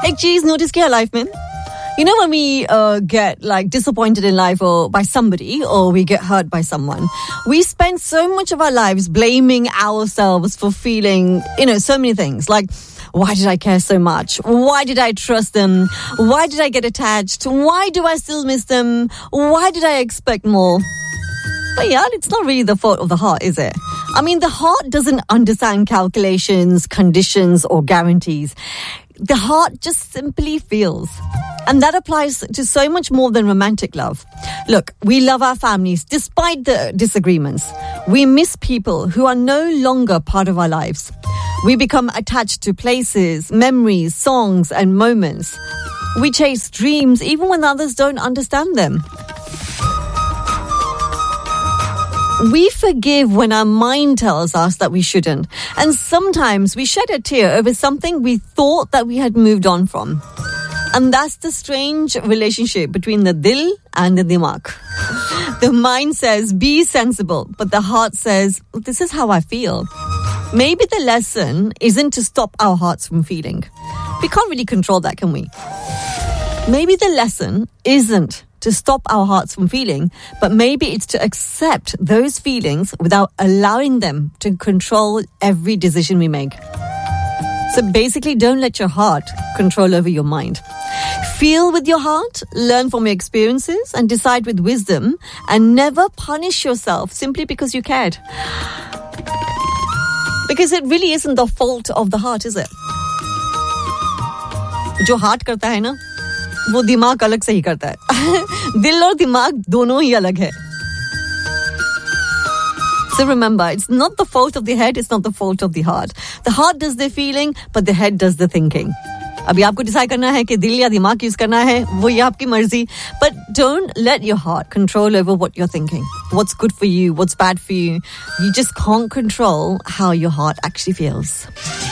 एक चीज नोटिस किया लाइफ में, you know when we get like disappointed in life or by somebody or we get hurt by someone, we spend so much of our lives blaming ourselves for feeling, so many things like, why did I care so much? Why did I trust them? Why did I get attached? Why do I still miss them? Why did I expect more? But yeah, it's not really the fault of the heart, is it? I mean, the heart doesn't understand calculations, conditions, or guarantees. The heart just simply feels. And that applies to so much more than romantic love. Look, we love our families despite the disagreements. We miss people who are no longer part of our lives. We become attached to places, memories, songs, and moments. We chase dreams even when others don't understand them. We forgive when our mind tells us that we shouldn't. And sometimes we shed a tear over something we thought that we had moved on from. And that's the strange relationship between the dil and the dimag. The mind says, be sensible, but the heart says, this is how I feel. Maybe the lesson isn't to stop our hearts from feeling. We can't really control that, can we? Maybe the lesson isn't to stop our hearts from feeling, but maybe it's to accept those feelings without allowing them to control every decision we make. So basically, don't let your heart control over your mind. Feel with your heart, learn from your experiences, and decide with wisdom, and never punish yourself simply because you cared. Because it really isn't the fault of the heart, is it? जो heart करता है ना, वो दिमाग अलग से ही करता है. दिल और दिमाग दोनों ही अलग है. So remember, it's not the fault of the head, it's not the fault of the heart. The heart does the feeling, but the head does the thinking. अभी आपको डिसाइड करना है कि दिल या दिमाग यूज करना है, वो ये आपकी मर्जी. But don't let your heart control over what you're thinking. What's good for you, what's bad for you. You just can't control how your heart actually feels.